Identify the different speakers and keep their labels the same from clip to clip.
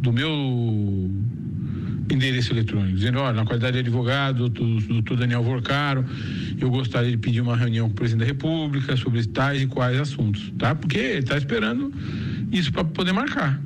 Speaker 1: do meu endereço eletrônico, dizendo: olha, na qualidade de advogado, doutor Daniel Vorcaro, eu gostaria de pedir uma reunião com o presidente da República sobre tais e quais assuntos, tá? Porque ele está esperando isso para poder marcar.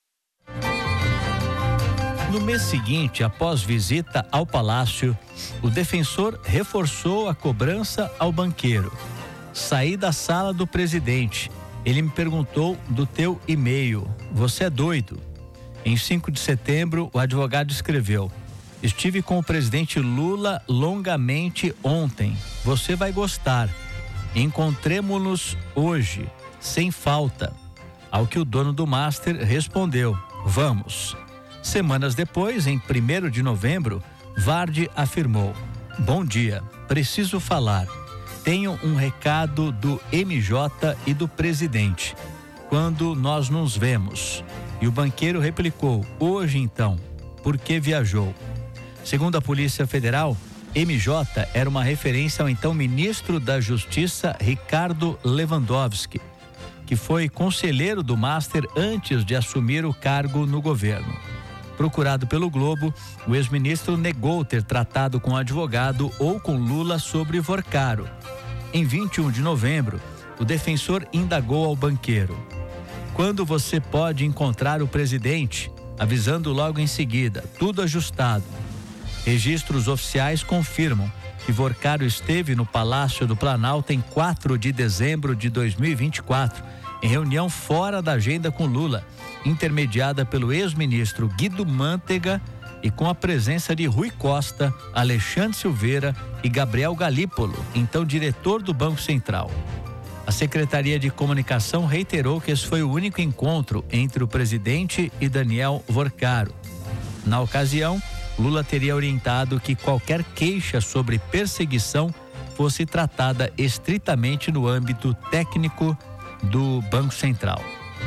Speaker 2: No mês seguinte, após visita ao palácio, o defensor reforçou a cobrança ao banqueiro. Saí da sala do presidente. Ele me perguntou do teu e-mail. Você é doido? Em 5 de setembro, o advogado escreveu: estive com o presidente Lula longamente ontem. Você vai gostar. Encontremo-nos hoje, sem falta. Ao que o dono do Master respondeu: vamos. Semanas depois, em 1º de novembro, Vardi afirmou: bom dia, preciso falar. Tenho um recado do MJ e do presidente. Quando nós nos vemos? E o banqueiro replicou: hoje então, porque viajou. Segundo a Polícia Federal, MJ era uma referência ao então ministro da Justiça, Ricardo Lewandowski, que foi conselheiro do Master antes de assumir o cargo no governo. Procurado pelo Globo, o ex-ministro negou ter tratado com advogado ou com Lula sobre Vorcaro. Em 21 de novembro, o defensor indagou ao banqueiro: quando você pode encontrar o presidente? Avisando logo em seguida: tudo ajustado. Registros oficiais confirmam que Vorcaro esteve no Palácio do Planalto em 4 de dezembro de 2024, em reunião fora da agenda com Lula, intermediada pelo ex-ministro Guido Mantega e com a presença de Rui Costa, Alexandre Silveira e Gabriel Galípolo, então diretor do Banco Central. A Secretaria de Comunicação reiterou que esse foi o único encontro entre o presidente e Daniel Vorcaro. Na ocasião, Lula teria orientado que qualquer queixa sobre perseguição fosse tratada estritamente no âmbito técnico do Banco Central.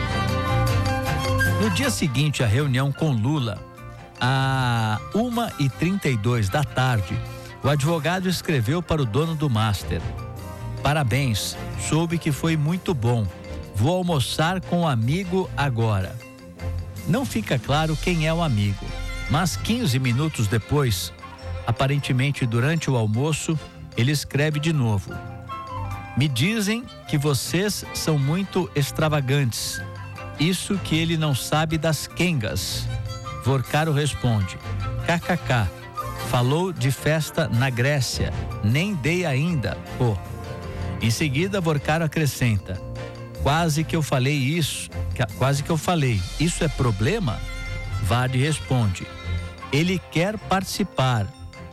Speaker 2: No dia seguinte à reunião com Lula, às 1h32 da tarde, o advogado escreveu para o dono do Master: parabéns, soube que foi muito bom. Vou almoçar com o amigo agora. Não fica claro quem é o amigo, mas 15 minutos depois, aparentemente durante o almoço, ele escreve de novo: me dizem que vocês são muito extravagantes. Isso que ele não sabe das quengas. Vorcaro responde: kkk, falou de festa na Grécia, nem dei ainda, pô. Em seguida, Vorcaro acrescenta: quase que eu falei, isso é problema? Vardi responde: ele quer participar,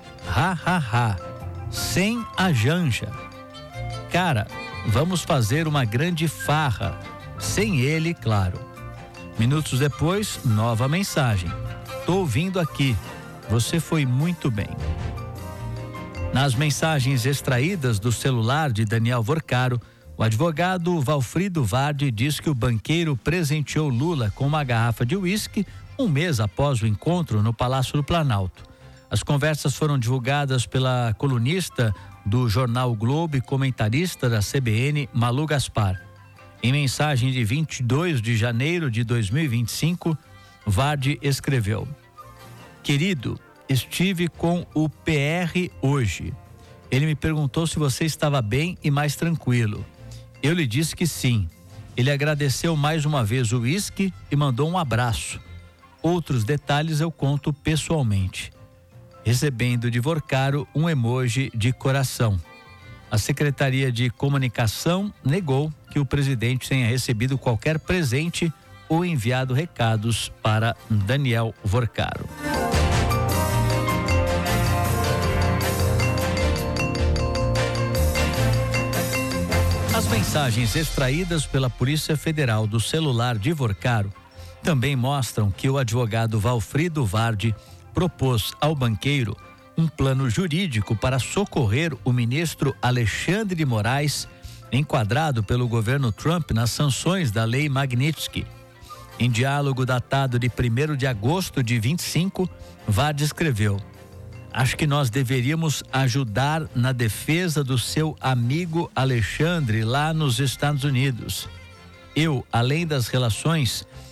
Speaker 2: sem a Janja. Cara, vamos fazer uma grande farra, sem ele, claro. Minutos depois, nova mensagem: tô ouvindo aqui, você foi muito bem. Nas mensagens extraídas do celular de Daniel Vorcaro, o advogado Valfrido Vardi diz que o banqueiro presenteou Lula com uma garrafa de uísque um mês após o encontro no Palácio do Planalto. As conversas foram divulgadas pela colunista do jornal Globo e comentarista da CBN, Malu Gaspar. Em mensagem de 22 de janeiro de 2025, Vardi escreveu: querido, estive com o PR hoje. Ele me perguntou se você estava bem e mais tranquilo. Eu lhe disse que sim. Ele agradeceu mais uma vez o uísque e mandou um abraço. Outros detalhes eu conto pessoalmente. Recebendo de Vorcaro um emoji de coração. A Secretaria de Comunicação negou que o presidente tenha recebido qualquer presente ou enviado recados para Daniel Vorcaro. As mensagens extraídas pela Polícia Federal do celular de Vorcaro também mostram que o advogado Valfrido Vardi propôs ao banqueiro um plano jurídico para socorrer o ministro Alexandre de Moraes, enquadrado pelo governo Trump nas sanções da Lei Magnitsky. Em diálogo datado de 1º de agosto de 25, Vardi escreveu: acho que nós deveríamos ajudar na defesa do seu amigo Alexandre lá nos Estados Unidos. Eu, além das relações